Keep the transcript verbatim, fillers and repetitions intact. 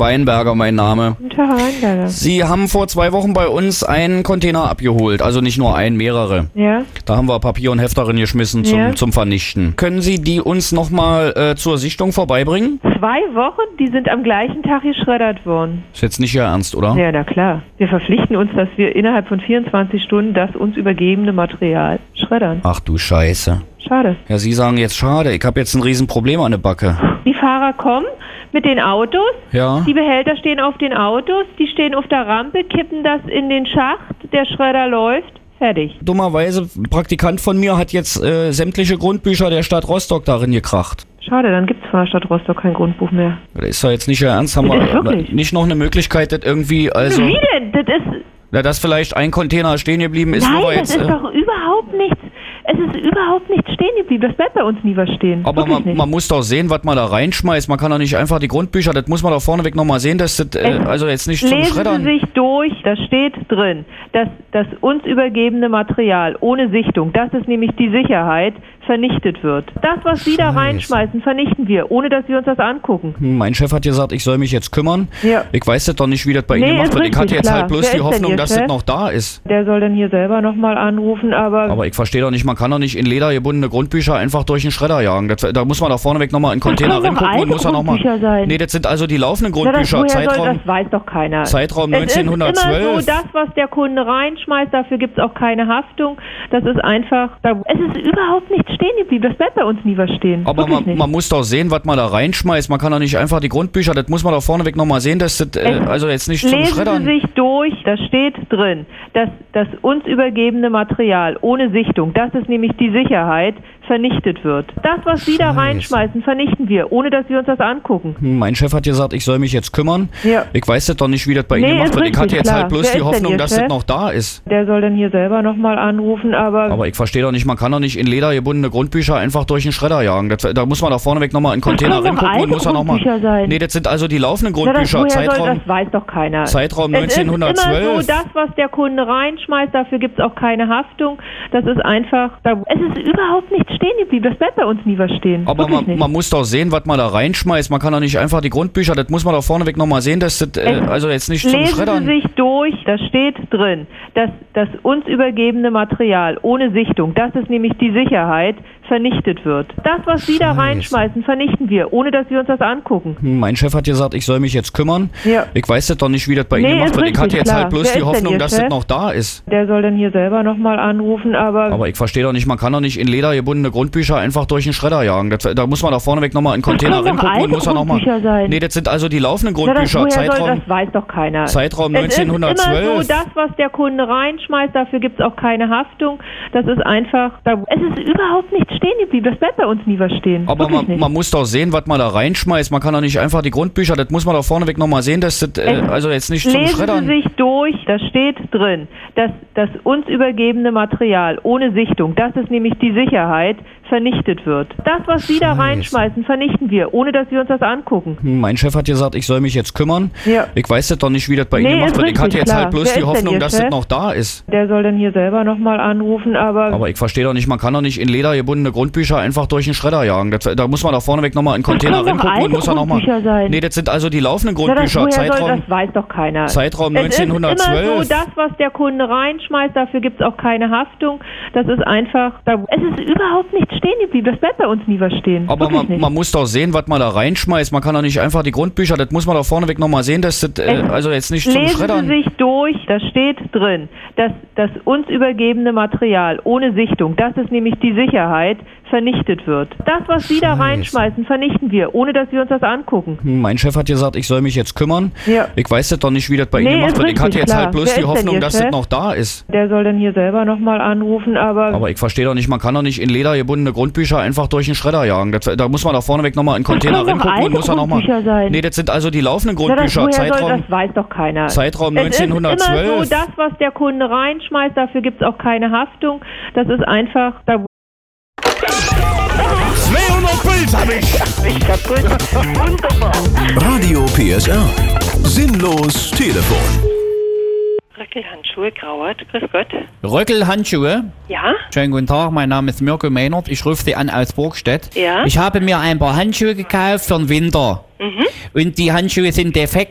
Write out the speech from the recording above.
Weinberger, mein Name. Guten Tag, Herr Weinberger. Sie haben vor zwei Wochen bei uns einen Container abgeholt, also nicht nur einen, mehrere. Ja. Da haben wir Papier und Heft darin geschmissen zum, Ja. zum Vernichten. Können Sie die uns nochmal äh, zur Sichtung vorbeibringen? Zwei Wochen, die sind am gleichen Tag geschreddert worden. Ist jetzt nicht Ihr Ernst, oder? Ja, na klar. Wir verpflichten uns, dass wir innerhalb von vierundzwanzig Stunden das uns übergebene Material schreddern. Ach du Scheiße. Schade. Ja, Sie sagen jetzt schade, ich habe jetzt ein Riesenproblem an der Backe. Die Fahrer kommen mit den Autos, Ja. die Behälter stehen auf den Autos, die stehen auf der Rampe, kippen das in den Schacht, der Schredder läuft, fertig. Dummerweise, ein Praktikant von mir hat jetzt äh, sämtliche Grundbücher der Stadt Rostock darin gekracht. Schade, dann gibt es von der Stadt Rostock kein Grundbuch mehr. Das ist ja jetzt nicht Ihr Ernst. Haben Das ist wir wirklich. nicht noch eine Möglichkeit, das irgendwie, also... Wie denn? Das ist... Na, dass vielleicht ein Container stehen geblieben ist, Nein, nur weil das jetzt... ist Äh, doch überhaupt nichts. Es ist überhaupt nichts stehen geblieben. Das bleibt bei uns nie was stehen. aber Wirklich man, nicht. man muss doch sehen, was man da reinschmeißt. Man kann doch nicht einfach die Grundbücher, das muss man doch vorneweg nochmal sehen, dass das, äh, Es- also jetzt nicht zum Lesen Schreddern... Sie sich durch, da steht drin, dass das uns übergebene Material ohne Sichtung, das ist nämlich die Sicherheit, vernichtet wird. Das, was Sie da Scheiße. reinschmeißen, vernichten wir, ohne dass wir uns das angucken. Hm, Mein Chef hat gesagt, ich soll mich jetzt kümmern. Ja. Ich weiß das doch nicht, wie das bei Ihnen Nee, gemacht ist wird. Ich hatte richtig, jetzt klar. halt bloß Wer die ist denn Hoffnung, Ihr dass das Chef? noch da ist. Der soll dann hier selber nochmal anrufen, aber... Aber ich verstehe doch nicht, man kann doch nicht in Leder gebundene Grundbücher einfach durch den Schredder jagen. Das, da muss man doch vorneweg nochmal in den Container können doch reingucken und alte muss dann nochmal... Grundbücher sein. Nee, das sind also die laufenden Na, das, Grundbücher. woher soll, Zeitraum, das weiß doch keiner. Zeitraum Es ist immer neunzehnhundertzwölf. so, das, was der Kunde reinschmeißt, dafür gibt es auch keine Haftung. Das ist einfach... Da, es ist überhaupt nichts stehen geblieben. Das bleibt bei uns nie was stehen. Aber Wirklich man, nicht. man muss doch sehen, was man da reinschmeißt. Man kann doch nicht einfach die Grundbücher, das muss man doch vorneweg nochmal sehen, dass das, äh, Es- also jetzt nicht zum Lesen Schreddern... Sie sich durch, da steht drin, dass das uns übergebene Material ohne Sichtung, das ist nämlich die Sicherheit, vernichtet wird. Das, was Sie da Scheiße. reinschmeißen, vernichten wir, ohne dass wir uns das angucken. Hm, Mein Chef hat gesagt, ich soll mich jetzt kümmern. Ja. Ich weiß das doch nicht, wie das bei Nee, Ihnen gemacht ist wird. Ich hatte richtig, jetzt klar. halt bloß Wer die ist denn Hoffnung, Ihr dass das Chef? noch da ist. Der soll dann hier selber nochmal anrufen, aber... Aber ich verstehe doch nicht, man kann doch nicht in Leder gebundene Grundbücher einfach durch den Schredder jagen. Das, da muss man doch vorneweg nochmal in den Container können doch reingucken und alte muss dann nochmal... Grundbücher sein. Nee, das sind also die laufenden Na, das, Grundbücher. woher soll, Zeitraum, das weiß doch keiner. Zeitraum Es ist immer neunzehnhundertzwölf. so, das, was der Kunde reinschmeißt, dafür gibt es auch keine Haftung. Das ist einfach... Da, es ist überhaupt nichts stehen geblieben. Das bleibt bei uns nie was stehen. Aber Wirklich man, nicht. man muss doch sehen, was man da reinschmeißt. Man kann doch nicht einfach die Grundbücher, das muss man doch vorneweg nochmal sehen, dass das, äh, Es- also jetzt nicht zum Lesen Schreddern... Sie sich durch, da steht drin, dass das uns übergebene Material ohne Sichtung, das ist nämlich die Sicherheit, vernichtet wird. Das, was Sie da Scheiße. reinschmeißen, vernichten wir, ohne dass wir uns das angucken. Hm, Mein Chef hat gesagt, ich soll mich jetzt kümmern. Ja. Ich weiß das doch nicht, wie das bei Nee, Ihnen gemacht ist wird. Ich hatte richtig, jetzt klar. halt bloß Wer die ist denn Hoffnung, Ihr dass das Chef? noch da ist. Der soll dann hier selber nochmal anrufen, aber... Aber ich verstehe doch nicht, man kann doch nicht in Leder gebundene Grundbücher einfach durch den Schredder jagen. Das, da muss man doch vorneweg nochmal in den Container können doch reingucken und alte muss dann nochmal... Grundbücher sein. Nee, das sind also die laufenden Na, das, Grundbücher. woher soll, Zeitraum, das weiß doch keiner. Zeitraum Es ist immer neunzehnhundertzwölf. so, das, was der Kunde reinschmeißt, dafür gibt es auch keine Haftung. Das ist einfach... Da, es ist überhaupt nichts stehen geblieben. Das bleibt bei uns nie was stehen. Aber Wirklich man, nicht. man muss doch sehen, was man da reinschmeißt. Man kann doch nicht einfach die Grundbücher, das muss man doch vorneweg nochmal sehen, dass das, äh, Es- also jetzt nicht zum Lesen Schreddern... Sie sich durch, da steht drin, dass das uns übergebene Material ohne Sichtung, das ist nämlich die Sicherheit, vernichtet wird. Das, was Sie da Scheiße. reinschmeißen, vernichten wir, ohne dass wir uns das angucken. Hm, Mein Chef hat gesagt, ich soll mich jetzt kümmern. Ja. Ich weiß das doch nicht, wie das bei Nee, Ihnen gemacht ist wird. Ich hatte richtig, jetzt klar. halt bloß Wer die ist denn Hoffnung, Ihr dass das Chef? noch da ist. Der soll dann hier selber nochmal anrufen, aber... Aber ich verstehe doch nicht, man kann doch nicht in Leder gebundene Grundbücher einfach durch den Schredder jagen. Das, da muss man doch vorneweg nochmal in den Container können doch reingucken und alte muss dann nochmal... Grundbücher sein. Nee, das sind also die laufenden Na, das, Grundbücher. woher soll, Zeitraum, das weiß doch keiner. Zeitraum Es ist immer neunzehnhundertzwölf. so, das, was der Kunde reinschmeißt, dafür gibt es auch keine Haftung. Das ist einfach... Da, es ist überhaupt nichts stehen geblieben. Das bleibt bei uns nie was stehen. Aber Wirklich man, nicht. man muss doch sehen, was man da reinschmeißt. Man kann doch nicht einfach die Grundbücher, das muss man doch vorneweg nochmal sehen, dass das, äh, Es- also jetzt nicht zum Lesen Schreddern... Sie sich durch, da steht drin, dass das uns übergebene Material ohne Sichtung, das ist nämlich die Sicherheit, vernichtet wird. Das, was Sie da Scheiße. reinschmeißen, vernichten wir, ohne dass wir uns das angucken. Hm, Mein Chef hat gesagt, ich soll mich jetzt kümmern. Ja. Ich weiß das doch nicht, wie das bei Nee, Ihnen gemacht ist wird. Ich hatte richtig, jetzt klar. halt bloß Wer die ist denn Hoffnung, Ihr dass das Chef? noch da ist. Der soll dann hier selber nochmal anrufen, aber... Aber ich verstehe doch nicht, man kann doch nicht in Leder gebundene Grundbücher einfach durch den Schredder jagen. Das, da muss man doch vorneweg nochmal in den Container können doch reingucken und alte muss dann nochmal... Grundbücher sein. Nee, das sind also die laufenden Na, das, Grundbücher. woher soll, Zeitraum, das weiß doch keiner. Zeitraum Es ist immer neunzehnhundertzwölf. so, das, was der Kunde reinschmeißt, dafür gibt es auch keine Haftung. Das ist einfach... Da, zweihundert Puls hab ich. Nicht kaputt. Wunderbar. Radio P S R. Sinnlos Telefon. Röckelhandschuhe, Grauert, grüß Gott. Röckelhandschuhe. Ja? Schönen guten Tag, mein Name ist Mirko Mehnert. Ich rufe Sie an aus Burgstedt. Ja? Ich habe mir ein paar Handschuhe gekauft für den Winter. Mhm. Und die Handschuhe sind defekt.